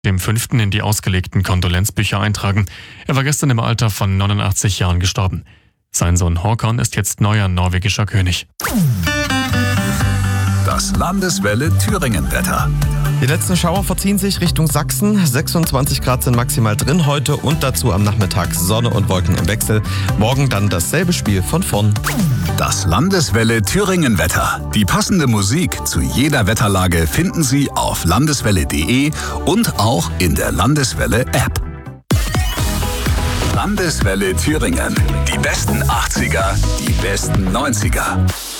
dem 5. in die ausgelegten Kondolenzbücher eintragen. Er war gestern im Alter von 89 Jahren gestorben. Sein Sohn Håkon ist jetzt neuer norwegischer König. Das Landeswelle Thüringen-Wetter. Die letzten Schauer verziehen sich Richtung Sachsen. 26 Grad sind maximal drin heute und dazu am Nachmittag Sonne und Wolken im Wechsel. Morgen dann dasselbe Spiel von vorn. Das Landeswelle Thüringen-Wetter. Die passende Musik zu jeder Wetterlage finden Sie auf landeswelle.de und auch in der Landeswelle-App. Landeswelle Thüringen. Die besten 80er, die besten 90er.